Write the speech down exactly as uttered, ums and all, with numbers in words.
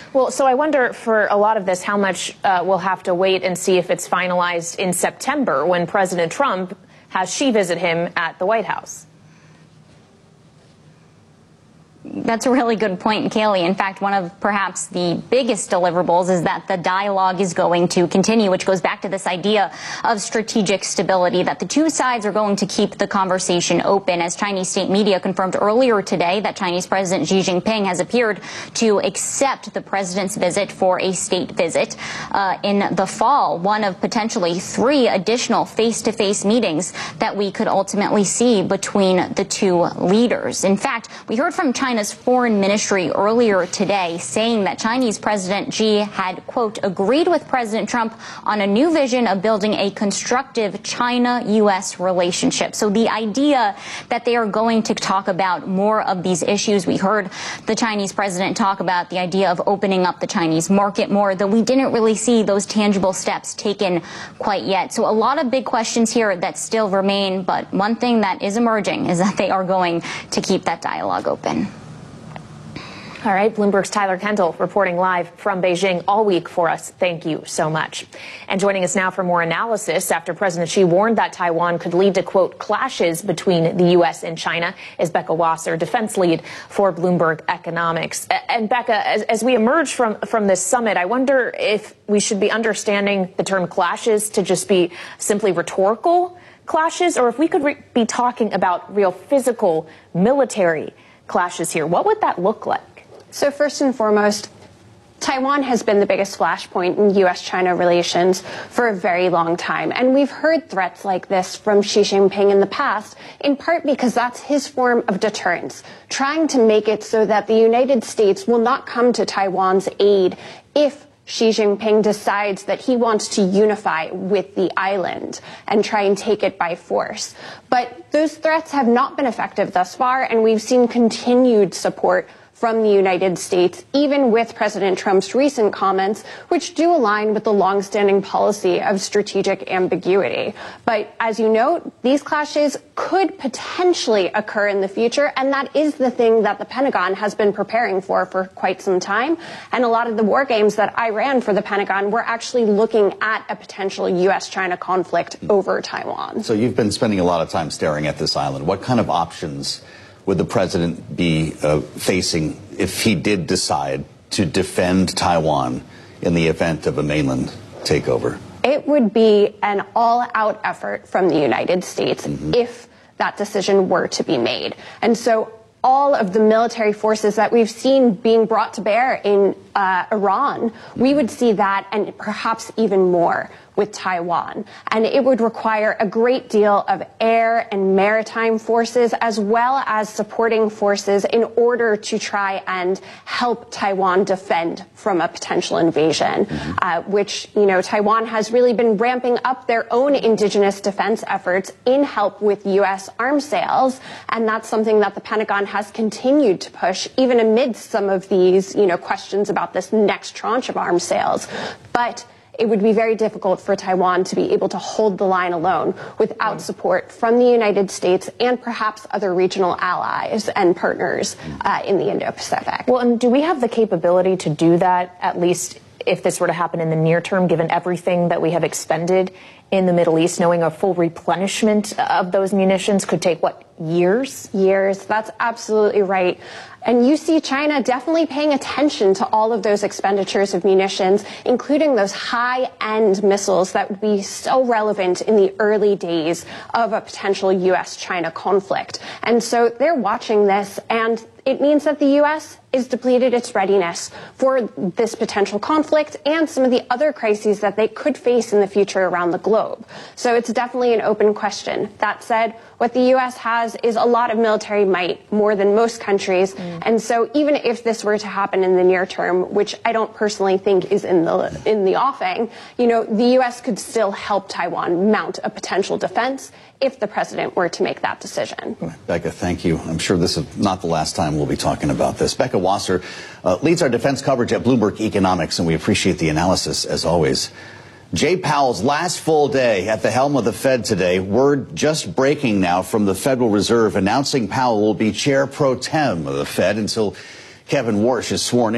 Well, so I wonder for a lot of this, how much uh, we'll have to wait and see if it's finalized in September when President Trump has Xi visit him at the White House. That's a really good point, Kaylee. In fact, one of perhaps the biggest deliverables is that the dialogue is going to continue, which goes back to this idea of strategic stability, that the two sides are going to keep the conversation open. As Chinese state media confirmed earlier today that Chinese President Xi Jinping has appeared to accept the president's visit for a state visit uh, in the fall, one of potentially three additional face-to-face meetings that we could ultimately see between the two leaders. In fact, we heard from China China's foreign ministry earlier today saying that Chinese President Xi had, quote, agreed with President Trump on a new vision of building a constructive China-U S relationship. So the idea that they are going to talk about more of these issues, we heard the Chinese president talk about the idea of opening up the Chinese market more, though we didn't really see those tangible steps taken quite yet. So a lot of big questions here that still remain, but one thing that is emerging is that they are going to keep that dialogue open. All right, Bloomberg's Tyler Kendall reporting live from Beijing all week for us. Thank you so much. And joining us now for more analysis after President Xi warned that Taiwan could lead to, quote, clashes between the U S and China is Becca Wasser, defense lead for Bloomberg Economics. And Becca, as, as we emerge from, from this summit, I wonder if we should be understanding the term clashes to just be simply rhetorical clashes, or if we could re- be talking about real physical military clashes here. What would that look like? So first and foremost, Taiwan has been the biggest flashpoint in U S China relations for a very long time. And we've heard threats like this from Xi Jinping in the past, in part because that's his form of deterrence, trying to make it so that the United States will not come to Taiwan's aid if Xi Jinping decides that he wants to unify with the island and try and take it by force. But those threats have not been effective thus far, and we've seen continued support from the United States, even with President Trump's recent comments, which do align with the longstanding policy of strategic ambiguity. But as you note, these clashes could potentially occur in the future, and that is the thing that the Pentagon has been preparing for for quite some time. And a lot of the war games that I ran for the Pentagon were actually looking at a potential U S China conflict over Taiwan. So you've been spending a lot of time staring at this island. What kind of options would the president be uh, facing if he did decide to defend Taiwan in the event of a mainland takeover? It would be an all-out effort from the United States mm-hmm. if that decision were to be made. And so all of the military forces that we've seen being brought to bear in uh, Iran, we would see that and perhaps even more with Taiwan. And it would require a great deal of air and maritime forces as well as supporting forces in order to try and help Taiwan defend from a potential invasion, mm-hmm. uh, which, you know, Taiwan has really been ramping up their own indigenous defense efforts in help with U S arms sales. And that's something that the Pentagon has continued to push, even amidst some of these, you know, questions about this next tranche of arms sales. But it would be very difficult for Taiwan to be able to hold the line alone without support from the United States and perhaps other regional allies and partners uh, in the Indo-Pacific. Well, and do we have the capability to do that, at least if this were to happen in the near term, given everything that we have expended in the Middle East, knowing a full replenishment of those munitions could take, what, years? Years. That's absolutely right. And you see China definitely paying attention to all of those expenditures of munitions, including those high-end missiles that would be so relevant in the early days of a potential U S China conflict. And so they're watching this, and it means that the U S is depleted its readiness for this potential conflict and some of the other crises that they could face in the future around the globe. So it's definitely an open question. That said, what the U S has is a lot of military might, more than most countries. Mm. And so even if this were to happen in the near term, which I don't personally think is in the in the offing, you know, the U S could still help Taiwan mount a potential defense if the president were to make that decision. Becca, thank you. I'm sure this is not the last time we'll be talking about this. Becca Wasser uh, leads our defense coverage at Bloomberg Economics, and we appreciate the analysis as always. Jay Powell's last full day at the helm of the Fed today. Word just breaking now from the Federal Reserve announcing Powell will be chair pro tem of the Fed until Kevin Warsh is sworn in.